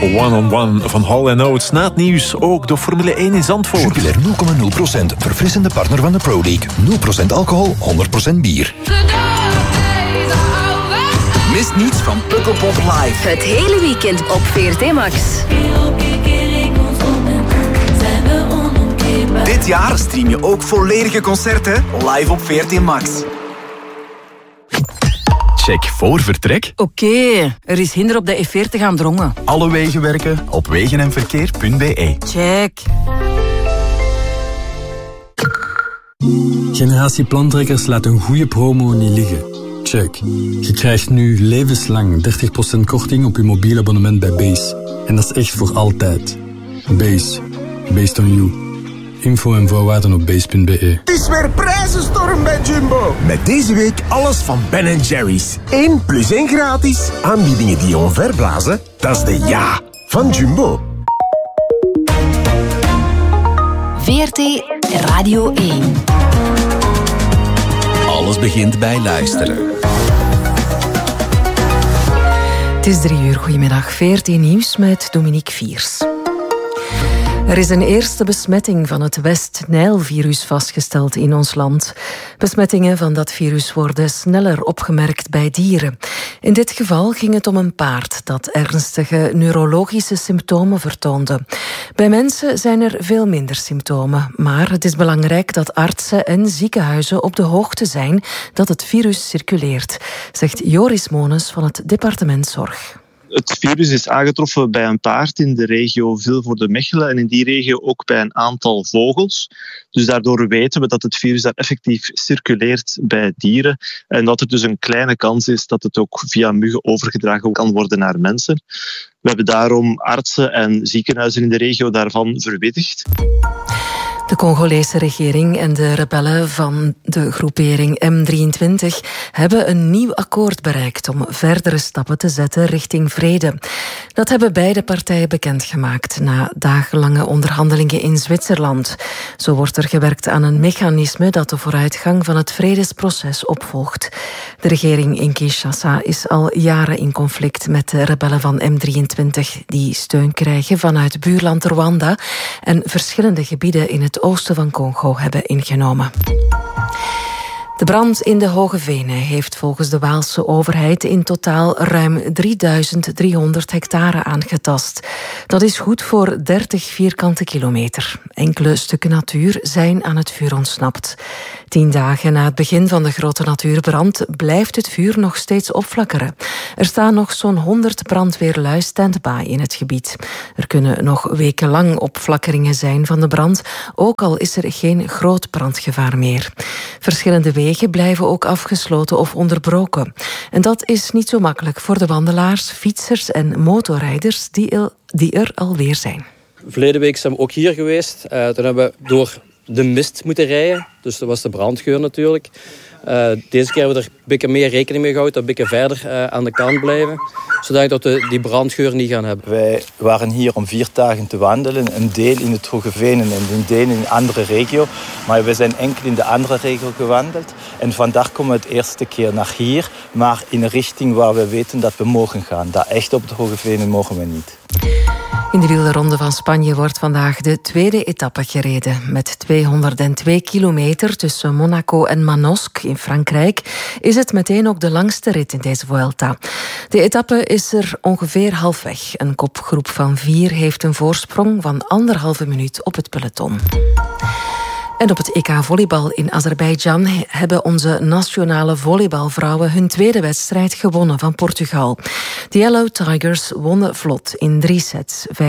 One-on-One van Hall & Oates. Na het nieuws ook de Formule 1 in Zandvoort. Jupiler 0,0%. Verfrissende partner van de Pro League. 0% alcohol, 100% bier. Mis niets van Pukkelpop Live. Het hele weekend op VRT Max. Dit jaar stream je ook volledige concerten live op VRT Max. Check voor vertrek. Oké, er is hinder op de E40 aan Drongen. Alle wegen werken op wegenenverkeer.be. Check. Generatie Plantrekkers laat een goede promo niet liggen. Check. Je krijgt nu levenslang 30% korting op je mobiel abonnement bij Base. En dat is echt voor altijd. Base. Based on you. Info en voorwaarden op base.be. Het is weer prijzenstorm bij Jumbo. Met deze week alles van Ben & Jerry's. 1 + 1 gratis. Aanbiedingen die je omverblazen. Dat is de ja van Jumbo. VRT Radio 1. Alles begint bij luisteren. Het is 3 uur. Goedemiddag. VRT Nieuws met Dominique Viers. Er is een eerste besmetting van het West-Nijl-virus vastgesteld in ons land. Besmettingen van dat virus worden sneller opgemerkt bij dieren. In dit geval ging het om een paard dat ernstige neurologische symptomen vertoonde. Bij mensen zijn er veel minder symptomen, maar het is belangrijk dat artsen en ziekenhuizen op de hoogte zijn dat het virus circuleert, zegt Joris Mones van het departement Zorg. Het virus is aangetroffen bij een paard in de regio Vilvoorde-Mechelen en in die regio ook bij een aantal vogels. Dus daardoor weten we dat het virus daar effectief circuleert bij dieren en dat er dus een kleine kans is dat het ook via muggen overgedragen kan worden naar mensen. We hebben daarom artsen en ziekenhuizen in de regio daarvan verwittigd. De Congolese regering en de rebellen van de groepering M23 hebben een nieuw akkoord bereikt om verdere stappen te zetten richting vrede. Dat hebben beide partijen bekendgemaakt na dagenlange onderhandelingen in Zwitserland. Zo wordt er gewerkt aan een mechanisme dat de vooruitgang van het vredesproces opvolgt. De regering in Kinshasa is al jaren in conflict met de rebellen van M23 die steun krijgen vanuit buurland Rwanda en verschillende gebieden in het oosten van Congo hebben ingenomen. De brand in de Hoge Venen heeft volgens de Waalse overheid in totaal ruim 3300 hectare aangetast. Dat is goed voor 30 vierkante kilometer. Enkele stukken natuur zijn aan het vuur ontsnapt. 10 dagen na het begin van de grote natuurbrand blijft het vuur nog steeds opflakkeren. Er staan nog zo'n 100 brandweerlui stand-by in het gebied. Er kunnen nog wekenlang opflakkeringen zijn van de brand, ook al is er geen groot brandgevaar meer. Verschillende wegen blijven ook afgesloten of onderbroken. En dat is niet zo makkelijk voor de wandelaars, fietsers en motorrijders die er alweer zijn. Verleden week zijn we ook hier geweest. Toen hebben we door de mist moeten rijden. Dus dat was de brandgeur natuurlijk. Deze keer hebben we er een beetje meer rekening mee gehouden. Dat we een beetje verder aan de kant blijven. Zodat we die brandgeur niet gaan hebben. Wij waren hier om 4 dagen te wandelen. Een deel in het Hoge Venen en een deel in een andere regio. Maar we zijn enkel in de andere regio gewandeld. En vandaag komen we het eerste keer naar hier. Maar in een richting waar we weten dat we mogen gaan. Daar echt op de Hoge Venen mogen we niet. In de wielrenronde van Spanje wordt vandaag de tweede etappe gereden. Met 202 kilometer tussen Monaco en Manosque in Frankrijk is het meteen ook de langste rit in deze Vuelta. De etappe is er ongeveer halfweg. Een kopgroep van 4 heeft een voorsprong van 1,5 minuut op het peloton. En op het EK volleybal in Azerbeidzjan hebben onze nationale volleybalvrouwen hun tweede wedstrijd gewonnen van Portugal. De Yellow Tigers wonnen vlot in 3 sets. 25-16, 25-21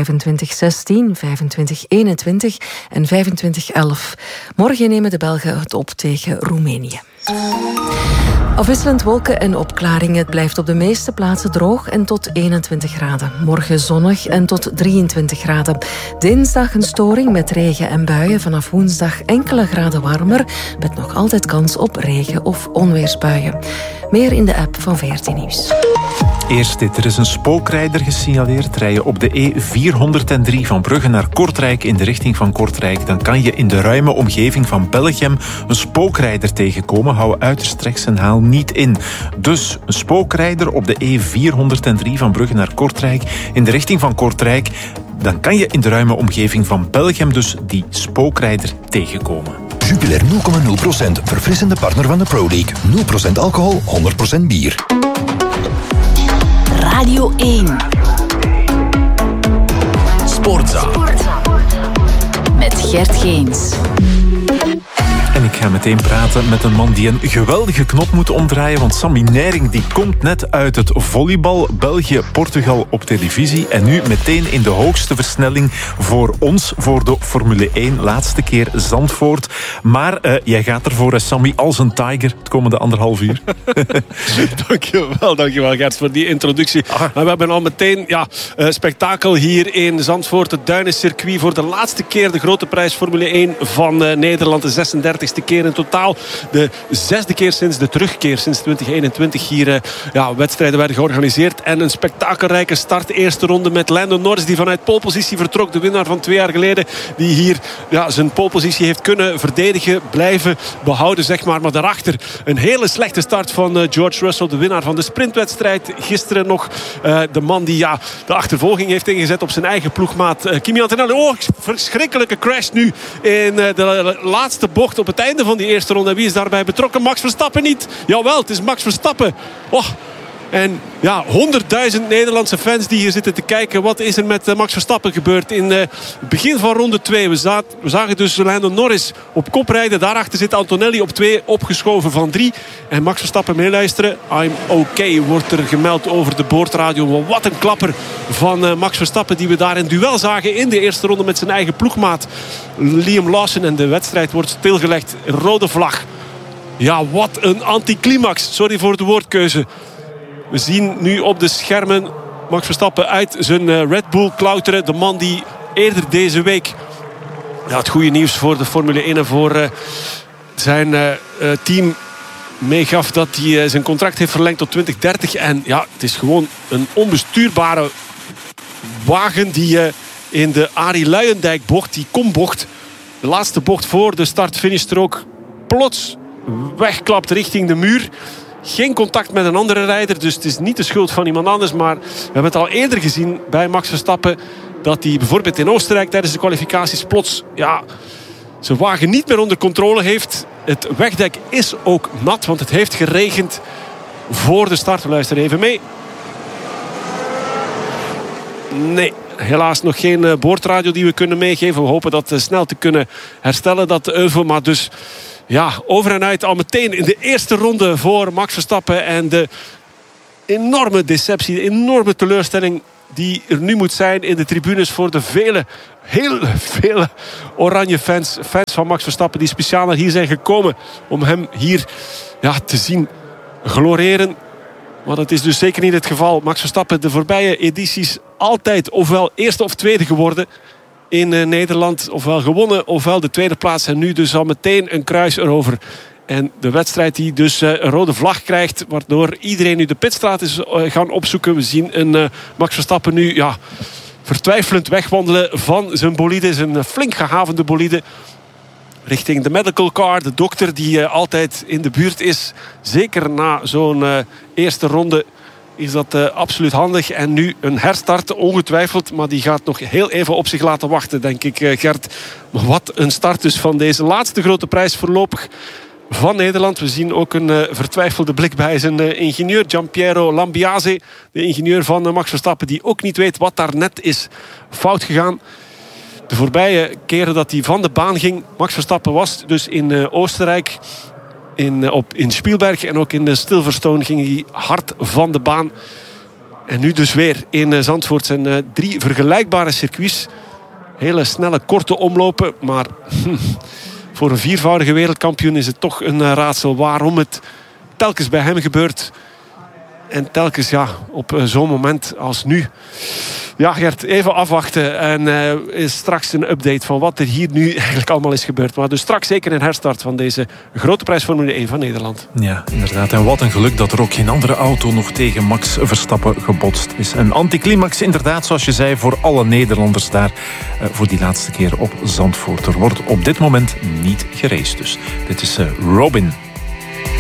en 25-11. Morgen nemen de Belgen het op tegen Roemenië. Afwisselend wolken en opklaringen. Het blijft op de meeste plaatsen droog en tot 21 graden. Morgen zonnig en tot 23 graden. Dinsdag een storing met regen en buien. Vanaf woensdag enkele graden warmer, met nog altijd kans op regen- of onweersbuien. Meer in de app van VRT Nieuws. Eerst dit. Er is een spookrijder gesignaleerd. Rij je op de E403 van Brugge naar Kortrijk in de richting van Kortrijk, dan kan je in de ruime omgeving van Belgium een spookrijder tegenkomen. Hou uiterst rechts en haal niet in. Dus een spookrijder op de E403 van Brugge naar Kortrijk in de richting van Kortrijk, dan kan je in de ruime omgeving van Belgium dus die spookrijder tegenkomen. Jupiler 0,0%. Verfrissende partner van de Pro League. 0% alcohol, 100% bier. Radio 1. Sportza. Met Gert Geens. En ik ga meteen praten met een man die een geweldige knop moet omdraaien, want Sammy Nijring die komt net uit het volleybal België-Portugal op televisie en nu meteen in de hoogste versnelling voor ons, voor de Formule 1. Laatste keer Zandvoort. Maar jij gaat ervoor, Sammy, als een tiger het komende 1,5 uur. Dankjewel Gert voor die introductie. Maar we hebben al meteen spektakel hier in Zandvoort. Het Duinencircuit voor de laatste keer de grote prijs Formule 1 van Nederland. De 36e keer in totaal. De 6e keer sinds de terugkeer, sinds 2021 hier wedstrijden werden georganiseerd. En een spektakelrijke start. Eerste ronde met Lando Norris die vanuit polepositie vertrok. De winnaar van 2 jaar geleden. Die hier zijn polepositie heeft kunnen verdedigen. Blijven behouden, zeg maar. Maar daarachter een hele slechte start van George Russell. De winnaar van de sprintwedstrijd. Gisteren nog de man die de achtervolging heeft ingezet op zijn eigen ploegmaat Kimi Antonelli. Verschrikkelijke crash nu in de laatste bocht op het einde van die eerste ronde. En wie is daarbij betrokken? Max Verstappen niet. Jawel, het is Max Verstappen. En 100.000 Nederlandse fans die hier zitten te kijken. Wat is er met Max Verstappen gebeurd in het begin van ronde 2? We zagen dus Lando Norris op kop rijden. Daarachter zit Antonelli op 2, opgeschoven van 3. En Max Verstappen meeluisteren. I'm okay, wordt er gemeld over de boordradio. Wat een klapper van Max Verstappen die we daar in duel zagen in de eerste ronde met zijn eigen ploegmaat Liam Lawson. En de wedstrijd wordt stilgelegd. Rode vlag. Ja, wat een anticlimax. Sorry voor de woordkeuze. We zien nu op de schermen Max Verstappen uit zijn Red Bull klauteren. De man die eerder deze week het goede nieuws voor de Formule 1 en voor zijn team meegaf dat hij zijn contract heeft verlengd tot 2030. En het is gewoon een onbestuurbare wagen die in de Arie Luijendijk bocht, die kombocht, de laatste bocht voor de start-finishstrook, plots wegklapt richting de muur. Geen contact met een andere rijder, dus het is niet de schuld van iemand anders. Maar we hebben het al eerder gezien bij Max Verstappen, dat hij bijvoorbeeld in Oostenrijk tijdens de kwalificaties plots zijn wagen niet meer onder controle heeft. Het wegdek is ook nat, want het heeft geregend voor de start. Luister even mee. Nee, helaas nog geen boordradio die we kunnen meegeven. We hopen dat snel te kunnen herstellen, dat euvel. Maar dus over en uit al meteen in de eerste ronde voor Max Verstappen. En de enorme deceptie, de enorme teleurstelling die er nu moet zijn in de tribunes voor de heel vele oranje fans van Max Verstappen, die speciaal naar hier zijn gekomen om hem hier te zien gloreren. Maar dat is dus zeker niet het geval. Max Verstappen de voorbije edities altijd ofwel eerste of tweede geworden in Nederland. Ofwel gewonnen, ofwel de tweede plaats. En nu dus al meteen een kruis erover. En de wedstrijd die dus een rode vlag krijgt, waardoor iedereen nu de pitstraat is gaan opzoeken. We zien een Max Verstappen nu vertwijfelend wegwandelen van zijn bolide. Zijn flink gehavende bolide. Richting de medical car, de dokter die altijd in de buurt is. Zeker na zo'n eerste ronde is dat absoluut handig. En nu een herstart, ongetwijfeld. Maar die gaat nog heel even op zich laten wachten, denk ik, Gert. Maar wat een start dus van deze laatste grote prijs voorlopig van Nederland. We zien ook een vertwijfelde blik bij zijn ingenieur Giampiero Lambiase. De ingenieur van Max Verstappen, die ook niet weet wat daar net is fout gegaan. De voorbije keren dat hij van de baan ging, Max Verstappen was dus in Oostenrijk, in Spielberg en ook in de Silverstone ging hij hard van de baan. En nu dus weer in Zandvoort zijn 3 vergelijkbare circuits. Hele snelle, korte omlopen, maar voor een 4voudige wereldkampioen is het toch een raadsel waarom het telkens bij hem gebeurt. En telkens op zo'n moment als nu Ja, Gert, even afwachten. En is straks een update van wat er hier nu eigenlijk allemaal is gebeurd. Maar dus straks zeker een herstart van deze grote prijs Formule 1 van Nederland. Ja, inderdaad. En wat een geluk dat er ook geen andere auto nog tegen Max Verstappen gebotst is. Een anticlimax inderdaad, zoals je zei, voor alle Nederlanders daar. Voor die laatste keer op Zandvoort. Er wordt op dit moment niet geraced dus. Dit is Robin.